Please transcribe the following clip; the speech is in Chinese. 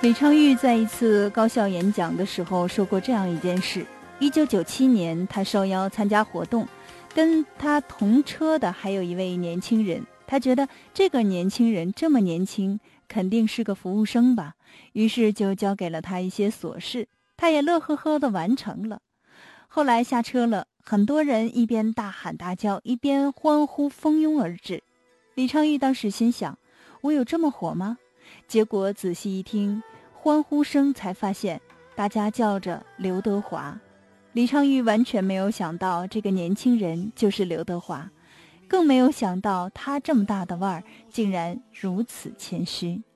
李昌钰在一次高校演讲的时候说过这样一件事：1997年，他受邀参加活动，跟他同车的还有一位年轻人，他觉得这个年轻人这么年轻，肯定是个服务生吧，于是就交给了他一些琐事，他也乐呵呵地完成了。后来下车了，很多人一边大喊大叫，一边欢呼蜂拥而至。李昌钰当时心想，我有这么火吗？结果仔细一听，欢呼声才发现大家叫着刘德华。李昌钰完全没有想到这个年轻人就是刘德华，更没有想到他这么大的腕儿竟然如此谦虚。